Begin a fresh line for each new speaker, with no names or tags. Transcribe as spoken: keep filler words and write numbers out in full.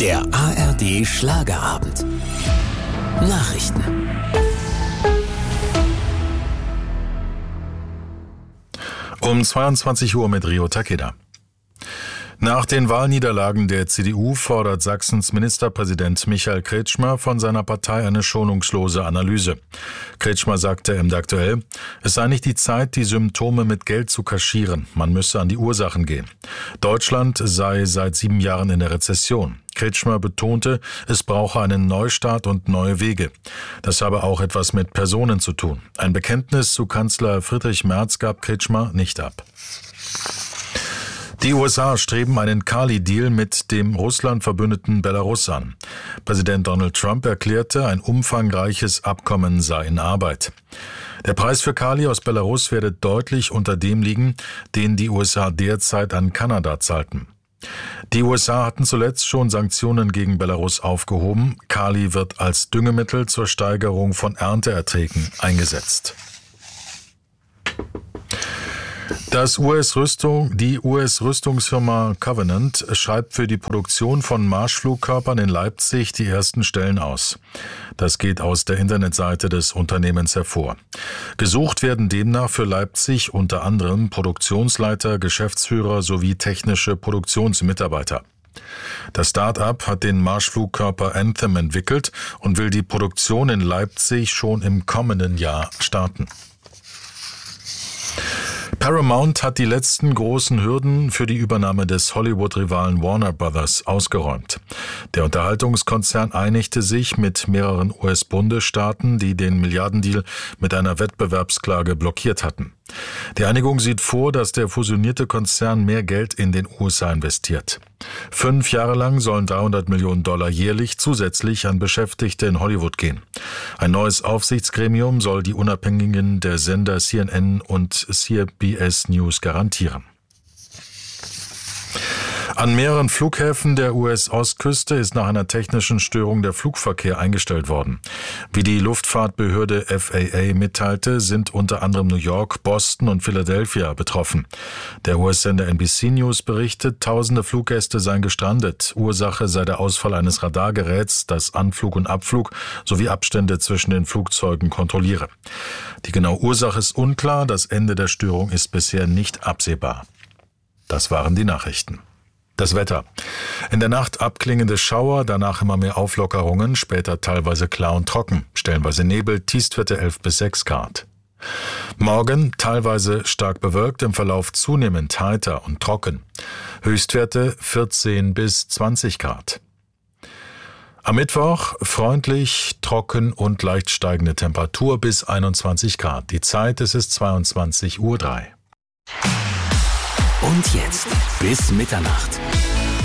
Der A R D Schlagerabend. Nachrichten.
Um zweiundzwanzig Uhr mit Rio Takeda. Nach den Wahlniederlagen der C D U fordert Sachsens Ministerpräsident Michael Kretschmer von seiner Partei eine schonungslose Analyse. Kretschmer sagte im D Aktuell, es sei nicht die Zeit, die Symptome mit Geld zu kaschieren. Man müsse an die Ursachen gehen. Deutschland sei seit sieben Jahren in der Rezession. Kretschmer betonte, es brauche einen Neustart und neue Wege. Das habe auch etwas mit Personen zu tun. Ein Bekenntnis zu Kanzler Friedrich Merz gab Kretschmer nicht ab. Die U S A streben einen Kali-Deal mit dem Russland-Verbündeten Belarus an. Präsident Donald Trump erklärte, ein umfangreiches Abkommen sei in Arbeit. Der Preis für Kali aus Belarus werde deutlich unter dem liegen, den die U S A derzeit an Kanada zahlten. Die U S A hatten zuletzt schon Sanktionen gegen Belarus aufgehoben. Kali wird als Düngemittel zur Steigerung von Ernteerträgen eingesetzt. Das U S-Rüstung, die U S-Rüstungsfirma Covenant schreibt für die Produktion von Marschflugkörpern in Leipzig die ersten Stellen aus. Das geht aus der Internetseite des Unternehmens hervor. Gesucht werden demnach für Leipzig unter anderem Produktionsleiter, Geschäftsführer sowie technische Produktionsmitarbeiter. Das Start-up hat den Marschflugkörper Anthem entwickelt und will die Produktion in Leipzig schon im kommenden Jahr starten. Paramount hat die letzten großen Hürden für die Übernahme des Hollywood-Rivalen Warner Brothers ausgeräumt. Der Unterhaltungskonzern einigte sich mit mehreren U S-Bundesstaaten, die den Milliardendeal mit einer Wettbewerbsklage blockiert hatten. Die Einigung sieht vor, dass der fusionierte Konzern mehr Geld in den U S A investiert. Fünf Jahre lang sollen dreihundert Millionen Dollar jährlich zusätzlich an Beschäftigte in Hollywood gehen. Ein neues Aufsichtsgremium soll die Unabhängigen der Sender C N N und C B S News garantieren. An mehreren Flughäfen der U S-Ostküste ist nach einer technischen Störung der Flugverkehr eingestellt worden. Wie die Luftfahrtbehörde F A A mitteilte, sind unter anderem New York, Boston und Philadelphia betroffen. Der U S-Sender N B C News berichtet, tausende Fluggäste seien gestrandet. Ursache sei der Ausfall eines Radargeräts, das Anflug und Abflug sowie Abstände zwischen den Flugzeugen kontrolliere. Die genaue Ursache ist unklar, das Ende der Störung ist bisher nicht absehbar. Das waren die Nachrichten. Das Wetter. In der Nacht abklingende Schauer, danach immer mehr Auflockerungen, später teilweise klar und trocken, stellenweise Nebel, Tiefstwerte elf bis sechs Grad. Morgen teilweise stark bewölkt, im Verlauf zunehmend heiter und trocken. Höchstwerte vierzehn bis zwanzig Grad. Am Mittwoch freundlich, trocken und leicht steigende Temperatur bis einundzwanzig Grad. Die Zeit, es ist zweiundzwanzig Uhr drei.
Und jetzt bis Mitternacht.